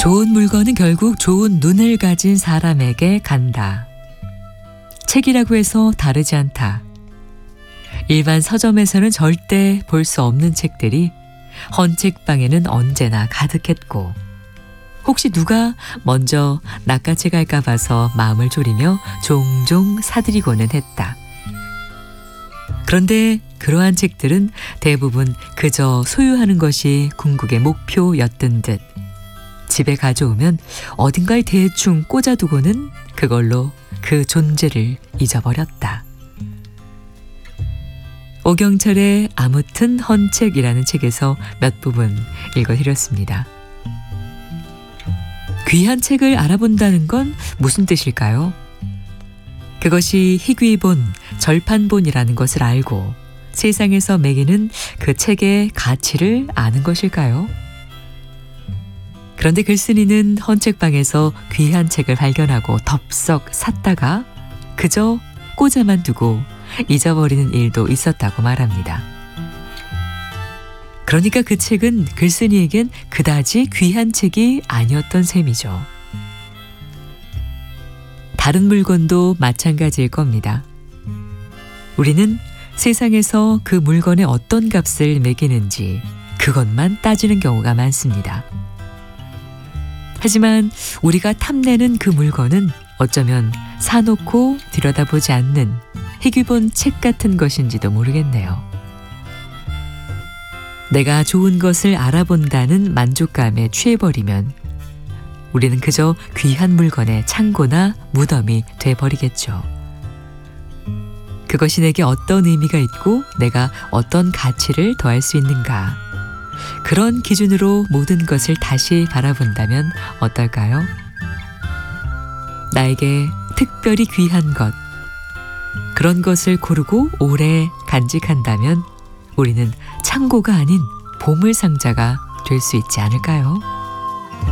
좋은 물건은 결국 좋은 눈을 가진 사람에게 간다. 책이라고 해서 다르지 않다. 일반 서점에서는 절대 볼 수 없는 책들이 헌책방에는 언제나 가득했고, 혹시 누가 먼저 낚아채 갈까 봐서 마음을 졸이며 종종 사들이고는 했다. 그런데 그러한 책들은 대부분 그저 소유하는 것이 궁극의 목표였던 듯, 집에 가져오면 어딘가에 대충 꽂아두고는 그걸로 그 존재를 잊어버렸다. 오경철의 아무튼 헌책이라는 책에서 몇 부분 읽어드렸습니다. 귀한 책을 알아본다는 건 무슨 뜻일까요? 그것이 희귀본, 절판본이라는 것을 알고 세상에서 매기는 그 책의 가치를 아는 것일까요? 그런데 글쓴이는 헌책방에서 귀한 책을 발견하고 덥석 샀다가 그저 꽂아만 두고 잊어버리는 일도 있었다고 말합니다. 그러니까 그 책은 글쓴이에겐 그다지 귀한 책이 아니었던 셈이죠. 다른 물건도 마찬가지일 겁니다. 우리는 세상에서 그 물건에 어떤 값을 매기는지 그것만 따지는 경우가 많습니다. 하지만 우리가 탐내는 그 물건은 어쩌면 사놓고 들여다보지 않는 희귀본 책 같은 것인지도 모르겠네요. 내가 좋은 것을 알아본다는 만족감에 취해버리면 우리는 그저 귀한 물건의 창고나 무덤이 돼버리겠죠. 그것이 내게 어떤 의미가 있고 내가 어떤 가치를 더할 수 있는가, 그런 기준으로 모든 것을 다시 바라본다면 어떨까요? 나에게 특별히 귀한 것, 그런 것을 고르고 오래 간직한다면 우리는 창고가 아닌 보물상자가 될 수 있지 않을까요?